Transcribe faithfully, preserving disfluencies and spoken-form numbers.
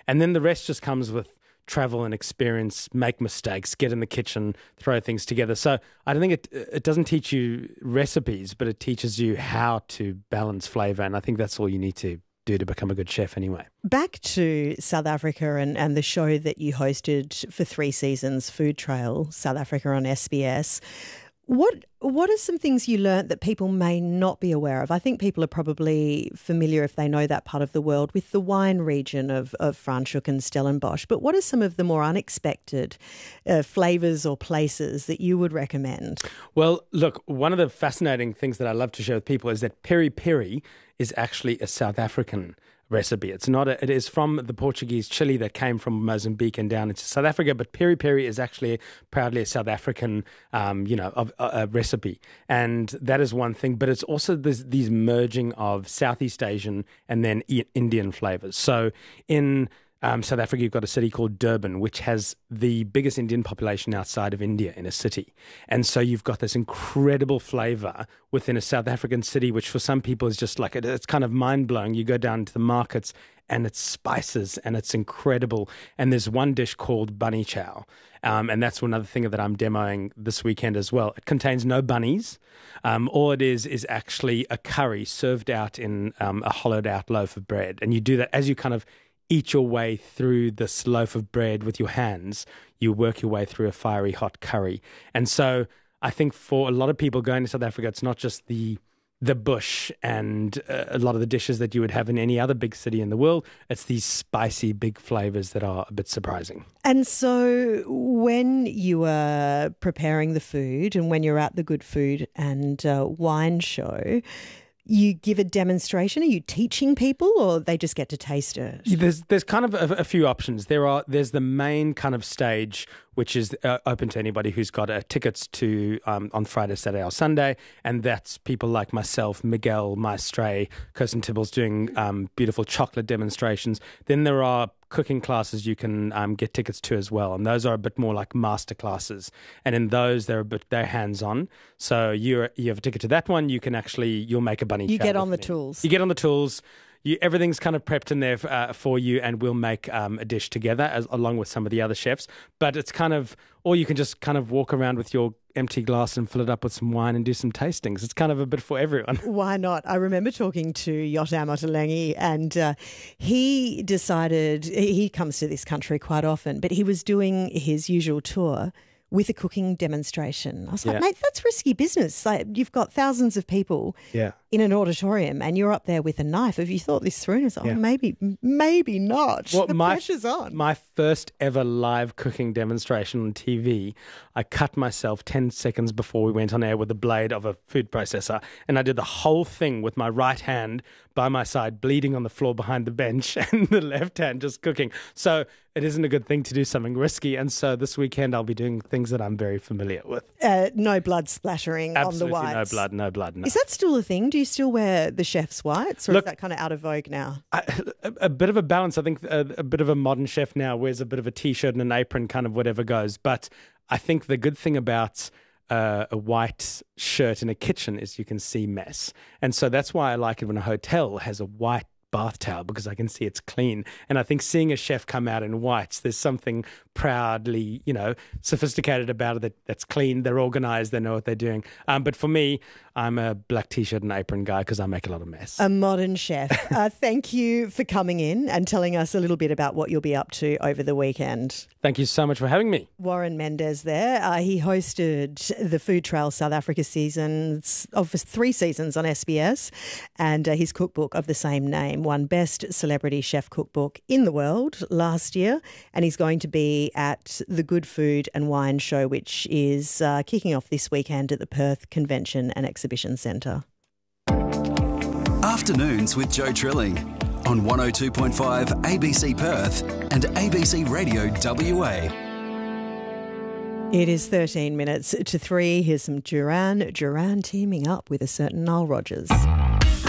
And then the rest just comes with travel and experience, make mistakes, get in the kitchen, throw things together. So I don't think it it doesn't teach you recipes, but it teaches you how to balance flavour. And I think that's all you need to do to become a good chef anyway. Back to South Africa and, and the show that you hosted for three seasons, Food Trail South Africa on S B S. What what are some things you learnt that people may not be aware of? I think people are probably familiar, if they know that part of the world, with the wine region of, of Franschhoek and Stellenbosch. But what are some of the more unexpected uh, flavours or places that you would recommend? Well, look, one of the fascinating things that I love to share with people is that peri peri is actually a South African recipe. It's not a, it is from the Portuguese chili that came from Mozambique and down into South Africa, but peri peri is actually proudly a South African, um, you know, of, uh, a recipe. And that is one thing, but it's also this, these merging of Southeast Asian and then I- Indian flavors. So in Um, South Africa, you've got a city called Durban, which has the biggest Indian population outside of India in a city. And so you've got this incredible flavor within a South African city, which for some people is just like, it's kind of mind-blowing. You go down to the markets and it's spices and it's incredible. And there's one dish called bunny chow. Um, and that's another thing that I'm demoing this weekend as well. It contains no bunnies. Um, all it is is actually a curry served out in um, a hollowed-out loaf of bread. And you do that as you kind of eat your way through this loaf of bread with your hands. You work your way through a fiery hot curry. And so I think for a lot of people going to South Africa, it's not just the the bush and uh, a lot of the dishes that you would have in any other big city in the world. It's these spicy, big flavors that are a bit surprising. And so when you are preparing the food and when you're at the Good Food and uh, Wine show, you give a demonstration? Are you teaching people or they just get to taste it? There's there's kind of a, a few options. There are There's the main kind of stage, which is uh, open to anybody who's got uh, tickets to um, on Friday, Saturday or Sunday. And that's people like myself, Miguel Maestre, Kirsten Tibbles doing um, beautiful chocolate demonstrations. Then there are cooking classes you can um, get tickets to as well, and those are a bit more like master classes. And in those, they're a bit they're hands on. So you you have a ticket to that one. You can actually you'll make a bunny. You get on the me. tools. You get on the tools. You, everything's kind of prepped in there uh, for you, and we'll make um, a dish together as, along with some of the other chefs. But it's kind of, or you can just kind of walk around with your empty glass and fill it up with some wine and do some tastings. It's kind of a bit for everyone. Why not? I remember talking to Yotam Ottolenghi, and uh, he decided, he comes to this country quite often, but he was doing his usual tour with a cooking demonstration. I was like, yeah. mate, that's risky business. Like, you've got thousands of people yeah. in an auditorium and you're up there with a knife. Have you thought this through? And it's like, yeah. oh, maybe, maybe not. Well, the my, pressure's on. My first ever live cooking demonstration on T V, I cut myself ten seconds before we went on air with the blade of a food processor, and I did the whole thing with my right hand by my side, bleeding on the floor behind the bench, and the left hand just cooking. So it isn't a good thing to do something risky. And so this weekend I'll be doing things that I'm very familiar with. Uh, no blood splattering Absolutely on the whites. no blood, no blood, no. Is that still a thing? Do you still wear the chef's whites, or Look, is that kind of out of vogue now? I, a, a bit of a balance. I think a, a bit of a modern chef now wears a bit of a T-shirt and an apron, kind of whatever goes. But I think the good thing about uh, a white shirt in a kitchen is you can see mess. And so that's why I like it when a hotel has a white bath towel, because I can see it's clean. And I think seeing a chef come out in whites, there's something proudly, you know, sophisticated about it, that, that's clean, they're organized, they know what they're doing. Um, but for me, I'm a black T-shirt and apron guy because I make a lot of mess. A modern chef. uh, thank you for coming in and telling us a little bit about what you'll be up to over the weekend. Thank you so much for having me. Warren Mendez there. Uh, he hosted the Food Trail South Africa seasons of three seasons on S B S, and uh, his cookbook of the same name won Best Celebrity Chef Cookbook in the world last year, and he's going to be at the Good Food and Wine show, which is uh, kicking off this weekend at the Perth Convention and Exhibition Centre. Afternoons with Joe Trilling on one oh two point five A B C Perth and A B C Radio W A. It is thirteen minutes to three. Here's some Duran Duran teaming up with a certain Nile Rodgers.